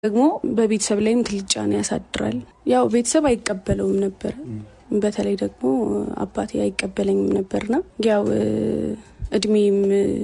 ደግሞ በቤተሰብ ላይም ትልቅ ጫና ያሳድራል። ያው ቤተሰብ አይቀበለውም ነበር። በተለይ ደግሞ አባቴ አይቀበለኝም ነበርና ያው እድሜም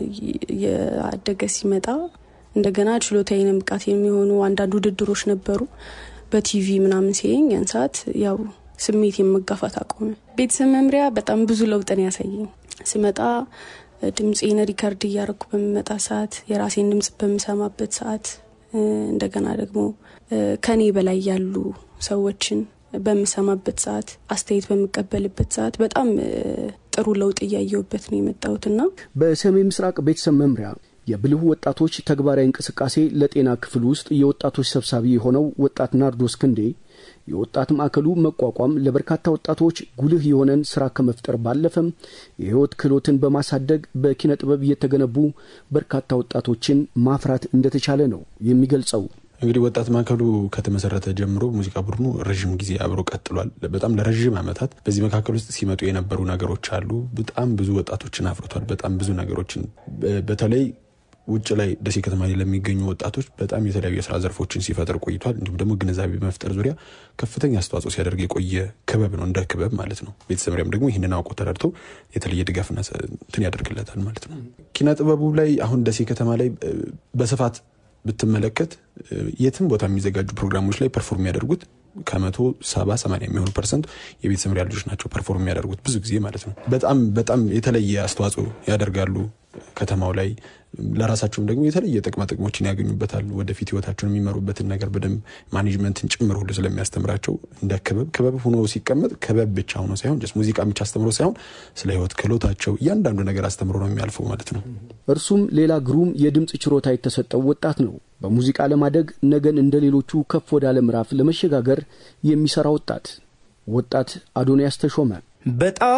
ያደገ ሲመጣ እንደገና ችሎታዬንም ብቃት የሚሆኑ አንዳንድ ውድድሮች ነበሩ በቲቪ ምናምን ሲያየኝ ያን ሰዓት ያው ስሜት የመጋፋት አቆመ። ቤተሰብ መምሪያ በጣም ብዙ ለውጥን ያሳየኝ። ስመጣ ድምጼን ሪከርድ ያደረኩ በመጣ ሰዓት የራሴን ድምጽ በመሰማበት ሰዓት እንደገና ደግሞ ከኔ በላይ ያሉ ሰዎችን በመሰማበት ሰዓት አስተያየት በመቀበልበት ሰዓት በጣም ጥሩ ለውጥ ያየሁበት ነው የመጣሁትና በሰሜን ምስራቅ ቤተሰብ መምሪያ የብልሁ ወጣቶች ተግባራዊ እንቅስቃሴ ለጤና ክፍል ውስጥ የወጣቶች ሰብሳቢ የሆነው ወጣት ናርዶስ ክንዴ የወጣት ማዕከሉ መቋቋም ለበርካታ ወጣቶች ጉልህ የሆነን ስራ ከመፍጠር ባለፈም የህይወት ክህሎትን በማሳደግ በኪነ ጥበብ የተገነቡ በርካታ ወጣቶችን ማፍራት እንደተቻለ ነው የሚገልጸው። እንግዲህ ወጣት ማዕከሉ ከተመሰረተ ጀምሮ ሙዚቃ ቡድኑ ረጅም ጊዜ አብሮ ቀጥሏል። በጣም ለረጅም ዓመታት በዚህ መካከል ውስጥ ሲመጡ የነበሩ ነገሮች አሉ። በጣም ብዙ ወጣቶችን አፍርቷል። በጣም ብዙ ነገሮችን በተለይ ውጭ ላይ ደሴ ከተማ ላይ ለሚገኙ ወጣቶች በጣም የተለያዩ የሥራ ዘርፎችን ሲፈጥር ቆይቷል። እንዲሁም ደግሞ ግንዛቤ በመፍጠር ዙሪያ ከፍተኛ አስተዋጽኦ ሲያደርግ የቆየ ክበብ ነው፣ እንደ ክበብ ማለት ነው። ቤተሰብሪያም ደግሞ ይህንን አውቆ ተረድቶ የተለየ ድጋፍና እንትን ያደርግለታል ማለት ነው። ኪነ ጥበቡ ላይ አሁን ደሴ ከተማ ላይ በስፋት ብትመለከት የትም ቦታ የሚዘጋጁ ፕሮግራሞች ላይ ፐርፎርም ያደርጉት ከ170-80 የሚሆኑ % የቤተሰብ መምሪያ ልጆች ናቸው ፐርፎርም የሚያደርጉት ብዙ ጊዜ ማለት ነው። በጣም የተለየ አስተዋጽኦ ያደርጋሉ ከተማው ላይ። ለራሳቸውም ደግሞ የተለየ ጥቅሞችን ያገኙበታል። ወደፊት ህይወታቸውን የሚመሩበትን ነገር በደንብ ማኔጅመንትን ጭምር ሁሉ ስለሚያስተምራቸው እንደ ክበብ ሆኖ ሲቀመጥ ክበብ ብቻ ሆኖ ሳይሆን ሙዚቃ ብቻ አስተምሮ ሳይሆን ስለ ህይወት ክህሎታቸው እያንዳንዱ ነገር አስተምሮ ነው የሚያልፈው ማለት ነው። እርሱም ሌላ ግሩም የድምጽ ችሮታ የተሰጠው ወጣት ነው። በሙዚቃ ለማደግ ነገን እንደሌሎቹ ከፍ ወዳለ ምዕራፍ ለመሸጋገር የሚሰራ ወጣት አዶንያስ ተሾመ